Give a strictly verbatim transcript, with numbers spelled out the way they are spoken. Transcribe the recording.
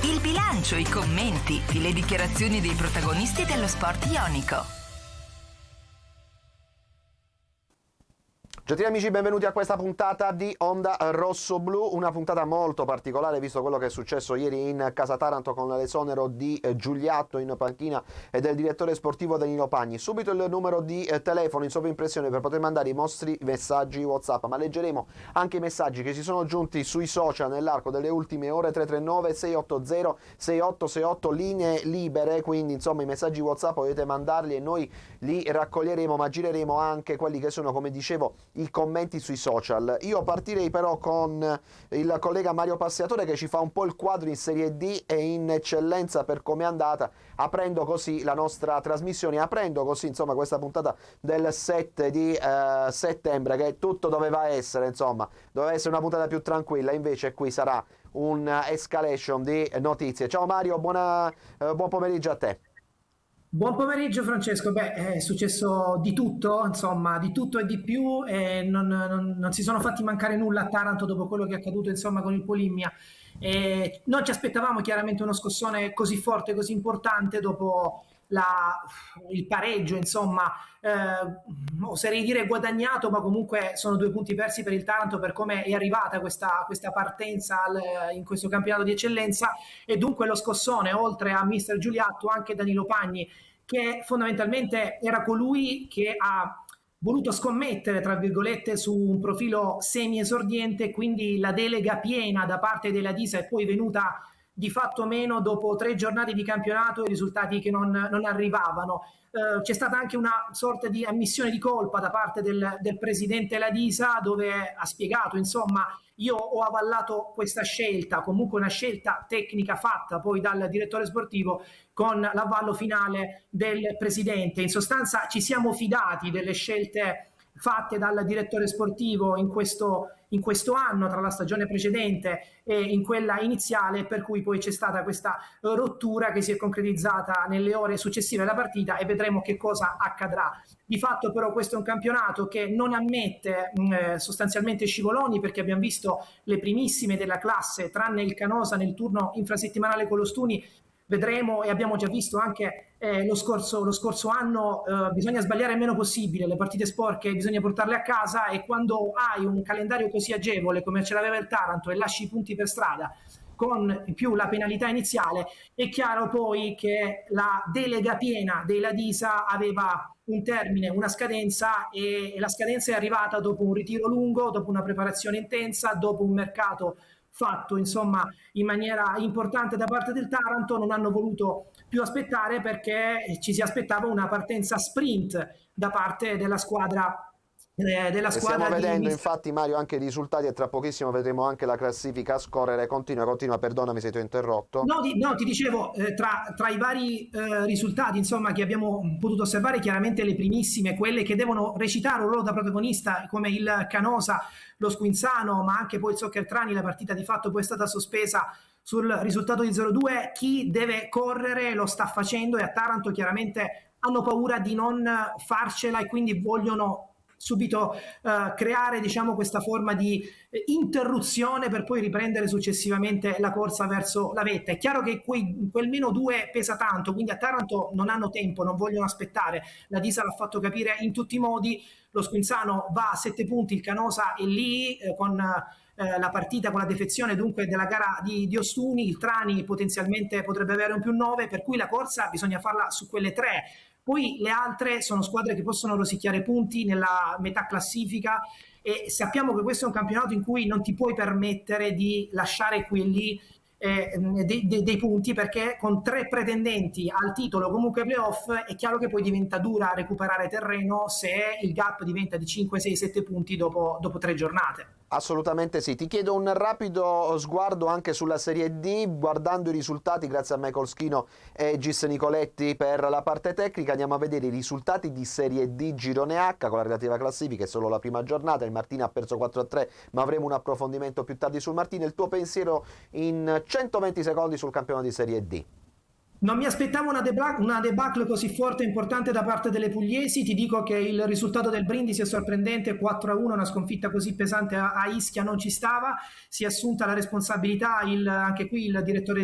il bilancio, i commenti, le dichiarazioni dei protagonisti dello sport ionico. Gentili amici, benvenuti a questa puntata di Onda Rosso Blu, una puntata molto particolare visto quello che è successo ieri in Casa Taranto con l'esonero di Giuliatto in panchina e del direttore sportivo Danilo Pagni. Subito il numero di telefono in sovraimpressione per poter mandare i vostri messaggi WhatsApp, ma leggeremo anche i messaggi che si sono giunti sui social nell'arco delle ultime ore. Tre tre nove sei otto zero sei otto sei otto, linee libere, quindi insomma i messaggi WhatsApp potete mandarli e noi li raccoglieremo, ma gireremo anche quelli che sono, come dicevo, i commenti sui social. Io partirei però con il collega Mario Passiatore che ci fa un po' il quadro in Serie D e in eccellenza per come è andata, aprendo così la nostra trasmissione, aprendo così insomma questa puntata del sette di eh, settembre, che tutto doveva essere, insomma doveva essere una puntata più tranquilla, invece qui sarà un escalation di notizie. Ciao Mario, buona, eh, buon pomeriggio a te. Buon pomeriggio Francesco, beh è successo di tutto, insomma di tutto e di più e non, non, non si sono fatti mancare nulla a Taranto dopo quello che è accaduto insomma con il Polimmia. E non ci aspettavamo chiaramente uno scossone così forte, così importante dopo la, il pareggio, insomma eh, oserei dire guadagnato, ma comunque sono due punti persi per il Taranto per come è arrivata questa, questa partenza al, in questo campionato di eccellenza. E dunque lo scossone, oltre a mister Giuliatto, anche Danilo Pagni, che fondamentalmente era colui che ha voluto scommettere, tra virgolette, su un profilo semi-esordiente, quindi la delega piena da parte della Disa è poi venuta di fatto meno dopo tre giornate di campionato e risultati che non, non arrivavano. Eh, c'è stata anche una sorta di ammissione di colpa da parte del, del presidente Ladisa, dove ha spiegato, insomma, io ho avallato questa scelta, comunque una scelta tecnica fatta poi dal direttore sportivo con l'avvallo finale del presidente. In sostanza ci siamo fidati delle scelte fatte dal direttore sportivo in questo, in questo anno, tra la stagione precedente e in quella iniziale, per cui poi c'è stata questa rottura che si è concretizzata nelle ore successive alla partita e vedremo che cosa accadrà. Di fatto però questo è un campionato che non ammette mh, sostanzialmente scivoloni, perché abbiamo visto le primissime della classe, tranne il Canosa nel turno infrasettimanale con lo Stuni. Vedremo e abbiamo già visto anche eh, lo, scorso, lo scorso anno, eh, bisogna sbagliare il meno possibile, le partite sporche bisogna portarle a casa, e quando hai un calendario così agevole come ce l'aveva il Taranto e lasci i punti per strada con più la penalità iniziale, è chiaro poi che la delega piena della Disa aveva un termine, una scadenza, e, e la scadenza è arrivata dopo un ritiro lungo, dopo una preparazione intensa, dopo un mercato fatto insomma in maniera importante da parte del Taranto. Non hanno voluto più aspettare perché ci si aspettava una partenza sprint da parte della squadra eh, della squadra. Stiamo vedendo di... infatti Mario anche i risultati e tra pochissimo vedremo anche la classifica a scorrere. Continua, continua, perdonami se ti ho interrotto. No, di, no ti dicevo, eh, tra, tra i vari eh, risultati insomma che abbiamo potuto osservare, chiaramente le primissime, quelle che devono recitare un ruolo da protagonista, come il Canosa, lo Squinzano, ma anche poi il Soccertrani. La partita di fatto poi è stata sospesa sul risultato di zero due. Chi deve correre lo sta facendo, e a Taranto chiaramente hanno paura di non farcela e quindi vogliono subito uh, creare diciamo questa forma di eh, interruzione per poi riprendere successivamente la corsa verso la vetta. È chiaro che quei, quel meno due pesa tanto, quindi a Taranto non hanno tempo, non vogliono aspettare. La Disa l'ha fatto capire in tutti i modi. Lo Squinzano va a sette punti, il Canosa è lì eh, con eh, la partita, con la defezione dunque della gara di, di Ostuni. Il Trani potenzialmente potrebbe avere un più nove, per cui la corsa bisogna farla su quelle tre. Poi le altre sono squadre che possono rosicchiare punti nella metà classifica, e sappiamo che questo è un campionato in cui non ti puoi permettere di lasciare quelli eh, dei, dei, dei punti, perché con tre pretendenti al titolo comunque playoff è chiaro che poi diventa dura recuperare terreno se il gap diventa di cinque, sei, sette punti dopo, dopo tre giornate. Assolutamente sì. Ti chiedo un rapido sguardo anche sulla Serie D, guardando i risultati grazie a Michael Schino e Gis Nicoletti per la parte tecnica. Andiamo a vedere i risultati di Serie D Girone H con la relativa classifica. È solo la prima giornata, il Martina ha perso quattro a tre, ma avremo un approfondimento più tardi sul Martina. Il tuo pensiero in centoventi secondi sul campionato di Serie D? Non mi aspettavo una, debla- una debacle così forte e importante da parte delle pugliesi. Ti dico che il risultato del Brindisi è sorprendente, quattro a uno, una sconfitta così pesante a, a Ischia non ci stava. Si è assunta la responsabilità il, anche qui il direttore